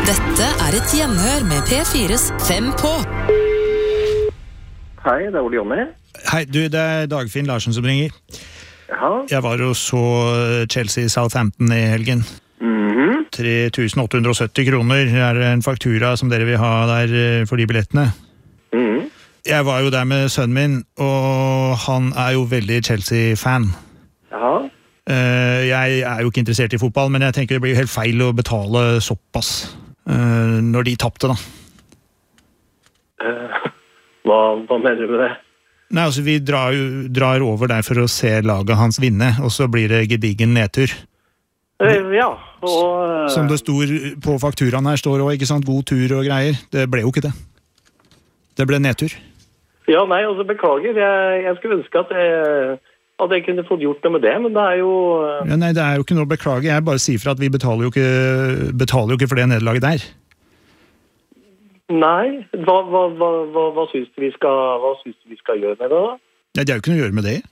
Dette et gjenhør med P4s 5 på. Hei, det Ole Jonny. Hei, du, det Dagfinn Larsen som ringer. Jaha. Jeg var og så Chelsea-Southampton i helgen. 3.870 kroner en faktura som dere vil ha der for de billettene. Jeg var jo der med sønnen min, og han jo veldig Chelsea-fan. Jaha. Jeg jo ikke interessert i fotball, men jeg tenker det blir helt feil å betale såpass når de tappte, da. Hva mener du med det? Nei, altså vi drar over der for å se laget hans vinne, og så blir det gedigen nedtur. Ja, og... Som det stod på fakturaen her, står også, ikke sant, god tur og greier. Det ble jo ikke det. Det ble nedtur. Ja, nei, altså beklager. Jeg skulle ønske at jeg kunne fått gjort noe med det, men det jo... Ja, nei, det jo ikke noe å beklage. Jeg bare sier for at vi betaler jo ikke for det nederlaget der. Nei, hva synes du vi skal gjøre med det da? Nei, det jo ikke noe å gjøre med det.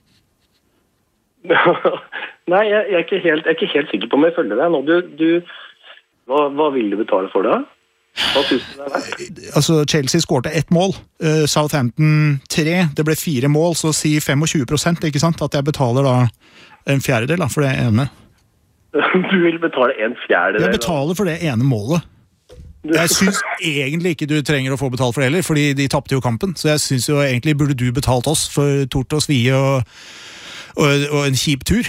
Nei, jeg ikke helt sikker på om jeg følger deg nå. Hva vil du betale for det? Hva synes du det verdt? Altså, Chelsea skårte 1 mål, Southampton 3, det ble 4 mål, så si 25%, ikke sant? At jeg betaler da 1/4 da, for det ene. Du vil betale 1/4? Jeg betaler for det ene målet. Jeg synes egentlig ikke du trenger å få betalt for det heller, fordi de tappte jo kampen, så jeg synes jo egentlig burde du betalt oss for tort og svie og en kjip tur.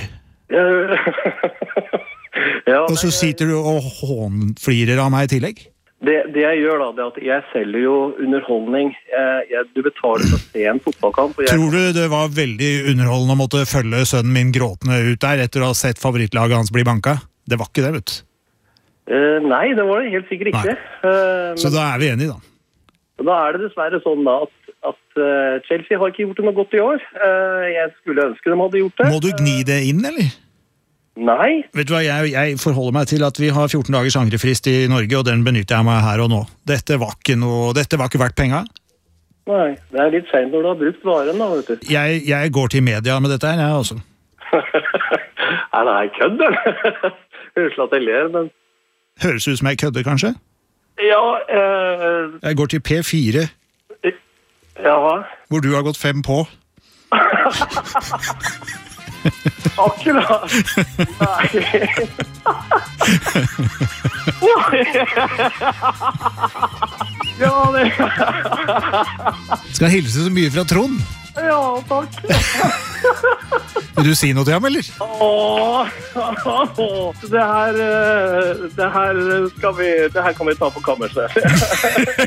Ja, og så sitter du og hånflirer av meg i tillegg. Det jeg gjør da, at jeg selger jo underholdning. Du betaler for å se en fotballkamp. Tror du det var veldig underholdende å måtte følge sønnen min gråtende ut der etter å ha sett favorittlaget hans bli banka? Det var ikke det, vet du. Nei, det var det helt sikkert ikke. Så da vi enige, da. Da det dessverre sånn da at Chelsea har ikke gjort det noe godt i år. Jeg skulle ønske de hadde gjort det. Må du gni det inn, eller? Nei. Vet du hva, jeg forholder meg til at vi har 14 dagers angrefrist i Norge, og den benytter jeg meg her og nå. Dette var ikke verdt penger. Nei, det litt sent når du har brukt varen da, vet du. Jeg går til media med dette her, jeg også. Nei, kødd, eller? Høres at jeg ler, men... Høres ut som jeg kødder, kanskje? Ja, Jeg går til P4. Ja, hva? Hvor du har gått 5 på. Akkurat. Nei. Ja, det... Skal hilse så mye fra Trond. Ja, takk. Vil du si noe til ham, eller? Det her kan vi ta på kammerset.